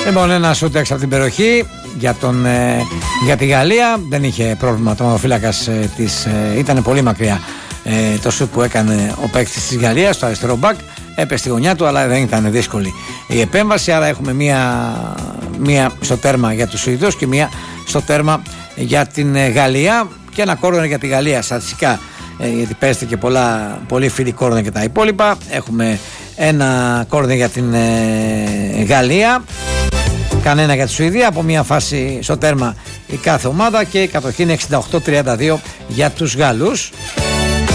Λοιπόν, ένα σούτ έξω από την περιοχή για τη Γαλλία. Δεν είχε πρόβλημα το ματοφύλακας της, ήταν πολύ μακριά το σούτ που έκανε ο παίκτης της Γαλλίας, το αριστερό μπακ. Έπεσε στη γωνιά του, αλλά δεν ήταν δύσκολη η επέμβαση. Άρα έχουμε μία στο τέρμα για τους Σουηδούς και μία στο τέρμα για την Γαλλία. Και ένα κόρνερ για τη Γαλλία στατιστικά, γιατί παίζεται και πολύ φίλοι κόρνερ και τα υπόλοιπα. Έχουμε ένα κόρνερ για την Γαλλία, κανένα για τη Σουηδία, από μια φάση στο τέρμα η κάθε ομάδα, και η κατοχή είναι 68-32 για τους Γάλλους.